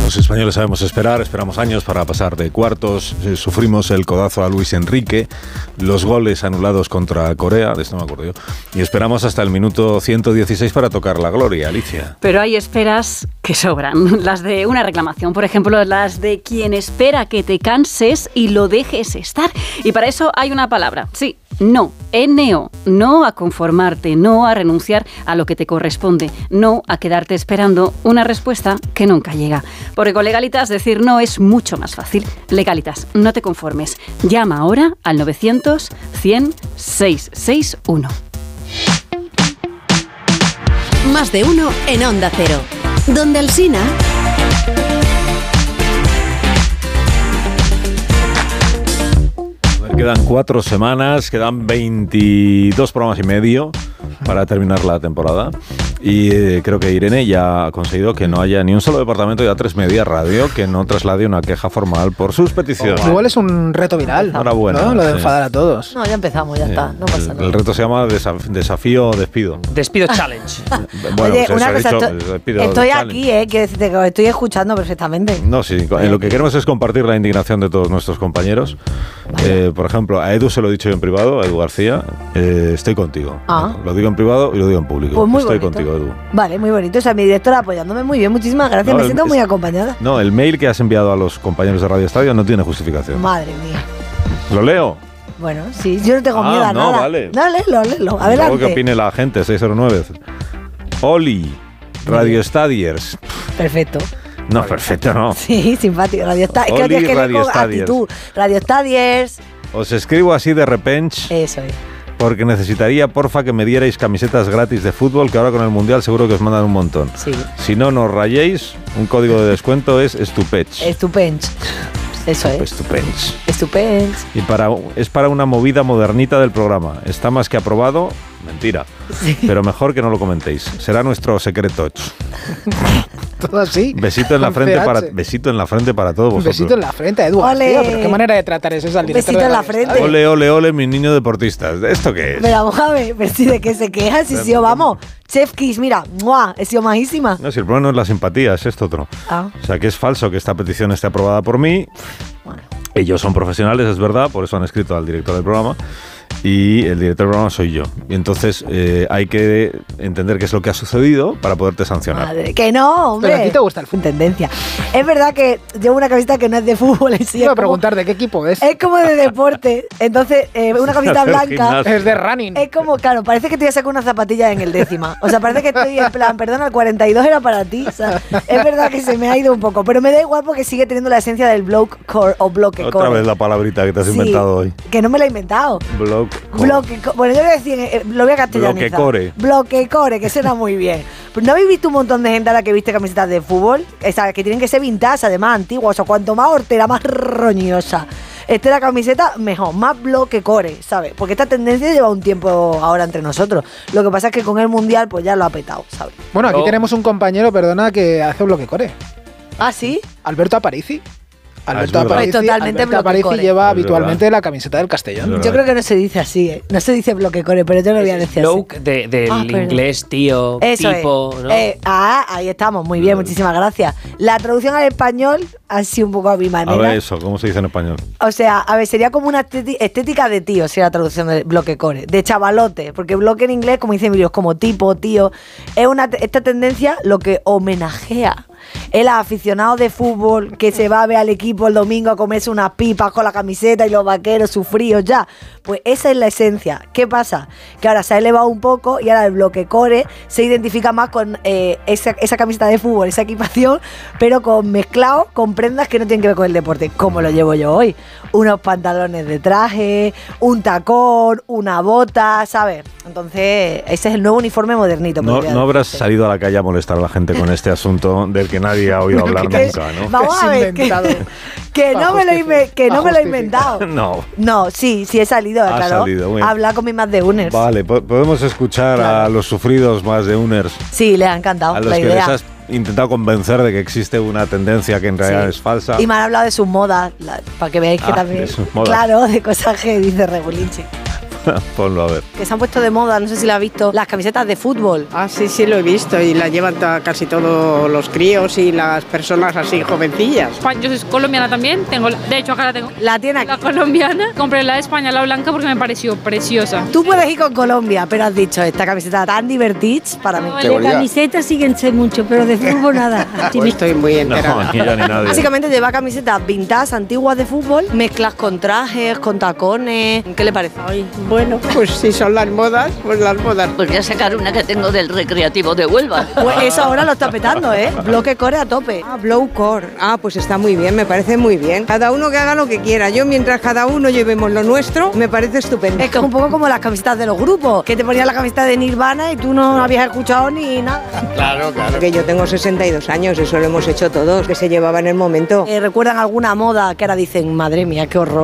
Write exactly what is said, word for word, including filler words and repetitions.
Los españoles sabemos esperar, esperamos años para pasar de cuartos, eh, sufrimos el codazo a Luis Enrique, los goles anulados contra Corea, de esto me acuerdo yo, y esperamos hasta el minuto ciento dieciséis para tocar la gloria, Alicia. Pero hay esperas que sobran, las de una reclamación, por ejemplo, las de quien espera que te canses y lo dejes estar. Y para eso hay una palabra, sí, no, N O, no a conformarte, no a renunciar a lo que te corresponde, no a quedarte esperando una respuesta que nunca llega. Porque con Legalitas decir no es mucho más fácil. Legalitas, no te conformes. Llama ahora al novecientos, cien, seiscientos sesenta y uno. Más de uno en Onda Cero. Donde Alsina. Quedan cuatro semanas, quedan veintidós programas y medio para terminar la temporada. Y eh, creo que Irene ya ha conseguido que no haya ni un solo departamento de A tres Media Radio que no traslade una queja formal por sus peticiones. Oh, igual es un reto viral. Enhorabuena. ¿No? Lo de sí. enfadar a todos. No, ya empezamos, ya Sí. está, no pasa el, nada. el reto se llama desaf- desafío o despido. Despido challenge. Bueno, Oye, pues una eso he cosa, dicho, estoy, despido estoy challenge. aquí, eh, quiero decirte que os estoy escuchando perfectamente. No, sí, en lo que queremos es compartir la indignación de todos nuestros compañeros. Eh, por ejemplo, a Edu se lo he dicho yo en privado, a Edu García, eh, estoy contigo. Ah. Lo digo en privado y lo digo en público. Pues muy estoy bonito. contigo, Edu. Vale, muy bonito. O sea, mi directora apoyándome muy bien. Muchísimas gracias. No, Me el- siento es- muy acompañada. No, el mail que has enviado a los compañeros de Radio Estadio no tiene justificación. Madre mía. ¿Lo leo? Bueno, sí, yo no tengo Ah, miedo a no, nada. vale. No, léelo, léelo. Luego Adelante. que opine la gente, seis cero nueve. Oli, Radio Stadiers. Perfecto. No, perfecto, no. Sí, simpático. Radio Stadiers. Es que lo Oli, tienes que leer Radio con Stadiers. actitud. Radio Stadiers. Os escribo así de repente Eso es. porque necesitaría, porfa, que me dierais camisetas gratis de fútbol, que ahora con el Mundial seguro que os mandan un montón. Sí. Si no nos rayéis, un código de descuento es Estupech. Estupendo. Eso es. Estupech. Estupendo. Y para, es para una movida modernita del programa. Está más que aprobado. Mentira. Sí. Pero mejor que no lo comentéis. Será nuestro secreto. Todo así. Besito en la con frente C H. para besito en la frente para todos Un vosotros. besito en la frente, Edu. Ole. Tío, pero qué manera de tratar es esa al Un director besito de en la Radio frente. Estadio. Ole, ole, ole, mis niños deportistas. ¿Esto qué es? Pero vamos a ver, pero si de qué se queja, si sí, vamos. Chef Kiss, mira, ¡mua! He sido majísima. No, si el problema no es la simpatía, es esto otro. Ah. O sea, que es falso que esta petición esté aprobada por mí. Bueno. Ellos son profesionales, es verdad, por eso han escrito al director del programa. Y el director del programa soy yo. Y entonces eh, hay que entender qué es lo que ha sucedido para poderte sancionar. Madre, que no, hombre. Pero a ti te gusta el fútbol. Tendencia. Es verdad que llevo una camiseta que no es de fútbol en sí. Te iba es a como- preguntar de qué equipo es. Es como de deporte. Entonces, eh, una camiseta Hacer blanca. gimnasia. Es de running. Es como, claro, parece que te voy a sacar una zapatilla en el décima. O sea, parece que estoy en plan, perdona, el cuarenta y dos era para ti. O sea, es verdad que se me ha ido un poco. Pero me da igual porque sigue teniendo la esencia del block core o bloque Otra core. vez la palabrita que te has Sí, inventado hoy. Que no me la he inventado. Block. Bloque, co- bueno, yo voy a decir, eh, lo voy a castellanizar. Bloquecore. Bloquecore, que suena muy bien. Pero ¿no habéis visto un montón de gente a la que viste camisetas de fútbol? Esa, que tienen que ser vintage, además, antiguas. O sea, cuanto más hortera, más roñosa esté la camiseta, mejor. Más bloquecore, ¿sabes? Porque esta tendencia lleva un tiempo ahora entre nosotros. Lo que pasa es que con el Mundial, pues ya lo ha petado, ¿sabes? Bueno, aquí Yo- tenemos un compañero, perdona, que hace bloque core. ¿Ah, sí? Alberto Aparici. Alberto es verdad. Aparici, Pues totalmente Alberto Aparici bloquecore. lleva Es habitualmente verdad. la camiseta del Castellón. Es Yo creo que no se dice así, ¿eh? No se dice bloquecore, pero yo lo voy a decir así. Look de, del Ah, perdón. inglés, tío, Eso tipo, es. ¿no? Eh, ah, ahí estamos, muy bien, muchísimas gracias. La traducción al español ha sido un poco a mi A manera. ver eso, ¿cómo se dice en español? O sea, a ver, sería como una esteti- estética de tío, si la traducción de bloque core, de chavalote, porque bloque en inglés, como dice Emilio, es como tipo, tío. Es una te- esta tendencia lo que homenajea el aficionado de fútbol que se va a ver al equipo el domingo a comerse unas pipas con la camiseta y los vaqueros sufridos ya. Pues esa es la esencia. ¿Qué pasa? Que ahora se ha elevado un poco y ahora el bloque core se identifica más con eh, esa, esa camiseta de fútbol, esa equipación, pero con mezclado con prendas que no tienen que ver con el deporte, como lo llevo yo hoy. Unos pantalones de traje, un tacón, una bota, ¿sabes? Entonces, ese es el nuevo uniforme modernito. No, podría no habrás decirse. salido a la calle a molestar a la gente con este asunto del que nadie ha oído hablar Que- nunca, ¿no? Vamos Es a ver, que, inventado. que no, me lo, he inve- que Pa' no me lo he justificar. inventado. No. No, sí, sí he salido, Ha claro. salido, muy bien. Hablar con mis más de uners. Vale, po- podemos escuchar Claro. a los sufridos más de Uners, Sí, les ha encantado a los la que idea. les has intentado convencer de que existe una tendencia que en realidad Sí. es falsa. Y me han hablado de sus modas, la- para que veáis que Ah, también. de sus modas. Claro, de cosas que dice Regulinchi. Ponlo a ver. Que se han puesto de moda, no sé si la has visto, las camisetas de fútbol. Ah, sí, sí, lo he visto y la llevan ta- casi todos los críos y las personas así jovencillas. Yo soy colombiana también, tengo, la- de hecho acá la tengo. La tiene aquí. La colombiana, compré la de España, la blanca, porque me pareció preciosa. Tú puedes ir con Colombia, pero has dicho, esta camiseta tan divertida para mí. Qué De camisetas siguen ser mucho, pero de fútbol nada. Pues estoy muy No, enterada. aquí ya ni nadie. Básicamente lleva camisetas vintage, antiguas de fútbol, mezclas con trajes, con tacones. ¿Qué le parece? Bueno, pues si son las modas, pues las modas. Pues voy a sacar una que tengo del Recreativo de Huelva. Pues eso ahora lo está petando, ¿eh? Bloque core a tope. Ah, Blowcore. Ah, pues está muy bien, me parece muy bien. Cada uno que haga lo que quiera. Yo, mientras cada uno llevemos lo nuestro, me parece estupendo. Es que es un poco como las camisetas de los grupos, que te ponían la camiseta de Nirvana y tú no habías escuchado ni nada. Claro, claro. Porque yo tengo sesenta y dos años, eso lo hemos hecho todos, que se llevaba en el momento. Eh, ¿Recuerdan alguna moda que ahora dicen, madre mía, qué horror?